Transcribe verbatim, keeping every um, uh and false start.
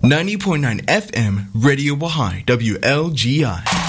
ninety point nine F M, Radio Wahai, W L G I.